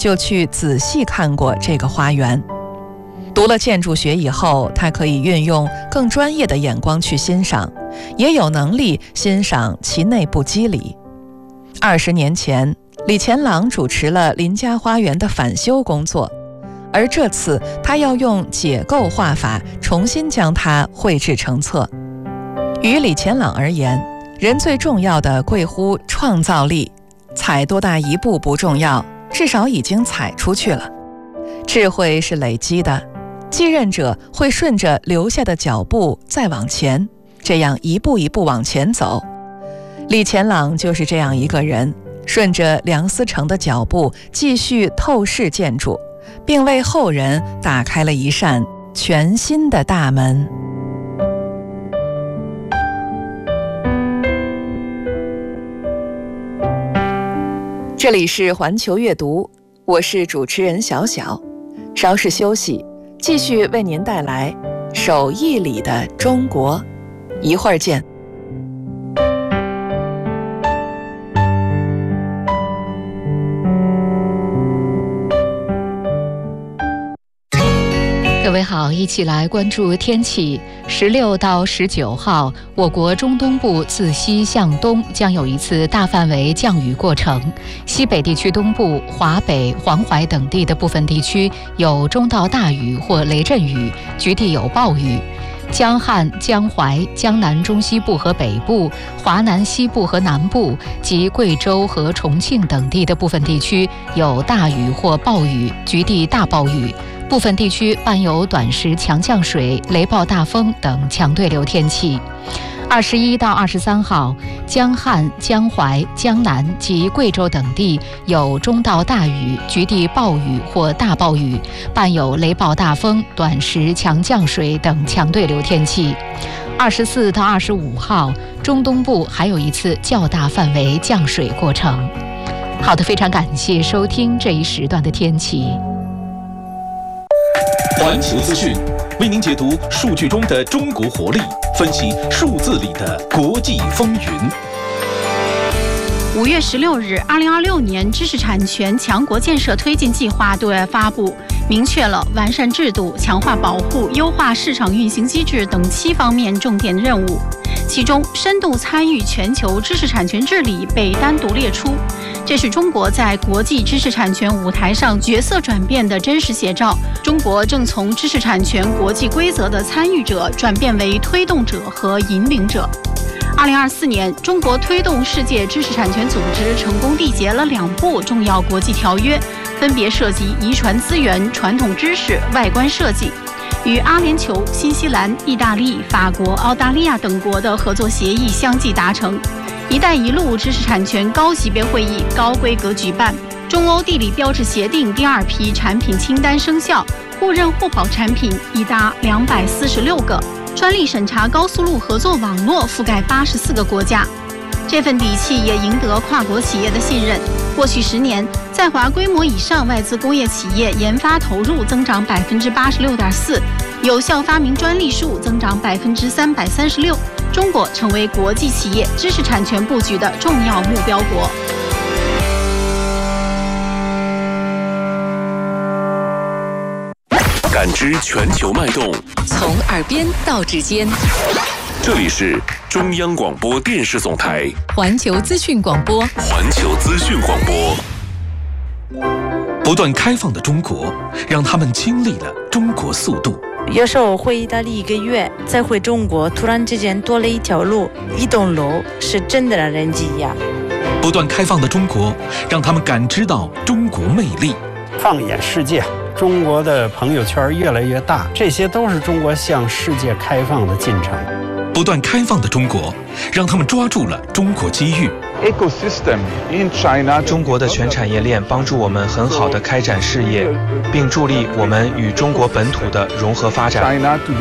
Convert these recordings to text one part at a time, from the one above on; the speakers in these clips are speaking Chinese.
就去仔细看过这个花园。读了建筑学以后，他可以运用更专业的眼光去欣赏，也有能力欣赏其内部机理。20年前，李乾朗主持了林家花园的返修工作，而这次他要用解构画法重新将它绘制成册。于李乾朗而言，人最重要的贵乎创造力，踩多大一步不重要，至少已经踩出去了。智慧是累积的，继任者会顺着留下的脚步再往前，这样一步一步往前走。李乾朗就是这样一个人，顺着梁思成的脚步继续透视建筑，并为后人打开了一扇全新的大门。这里是环球阅读，我是主持人小小，稍事休息，继续为您带来手艺里的中国，一会儿见。 各位好，一起来关注天气。16到19号，我国中东部自西向东将有一次大范围降雨过程，西北地区东部、华北、黄淮等地的部分地区有中到大雨或雷阵雨，局地有暴雨。江汉、江淮、江南中西部和北部、华南西部和南部及贵州和重庆等地的部分地区有大雨或暴雨，局地大暴雨。部分地区伴有短时强降水、雷暴大风等强对流天气。21到23号，江汉、江淮、江南及贵州等地有中到大雨，局地暴雨或大暴雨，伴有雷暴大风、短时强降水等强对流天气。24到25号，中东部还有一次较大范围降水过程。好的，非常感谢收听这一时段的天气。 环球资讯为您解读数据中的中国活力，分析数字里的国际风云。 5月16日，2026年知识产权强国建设推进计划对外发布，明确了完善制度、强化保护、优化市场运行机制等7方面重点任务。其中，深度参与全球知识产权治理被单独列出，这是中国在国际知识产权舞台上角色转变的真实写照。中国正从知识产权国际规则的参与者转变为推动者和引领者。2024年，中国推动世界知识产权组织成功缔结了2部重要国际条约，分别涉及遗传资源、传统知识、外观设计。与阿联酋、新西兰、意大利、法国、澳大利亚等国的合作协议相继达成。“一带一路”知识产权高级别会议高规格举办。中欧地理标志协定第2批产品清单生效，互认互保产品已达246个。专利审查高速路合作网络覆盖84个国家。这份底气也赢得跨国企业的信任。过去10年，在华规模以上外资工业企业研发投入增长86.4%，有效发明专利数增长336%。中国成为国际企业知识产权布局的重要目标国。 感知全球脉动， 从耳边到指尖。 这里是中央广播电视总台环球资讯广播。 环球资讯广播。不断开放的中国，让他们经历了中国速度。 有时候回意大利1个月，再回中国，突然之间多了一条路、一栋楼，是真的让人惊讶。 不断开放的中国，让他们感知到中国魅力。 放眼世界，中国的朋友圈越来越大，这些都是中国向世界开放的进程。 不断开放的中国，让他们抓住了中国机遇。 中国的全产业链帮助我们很好地开展事业，并助力我们与中国本土的融合发展。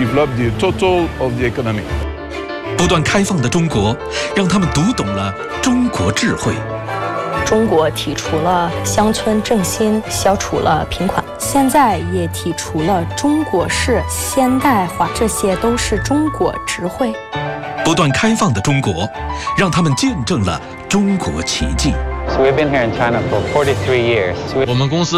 不断开放的中国，让他们读懂了中国智慧。 中国提出了乡村振兴，消除了贫困，现在也提出了中国式现代化，这些都是中国智慧。 不断开放的中国，让他们见证了中国奇迹。 So we've been here in China for 43 years. 我们公司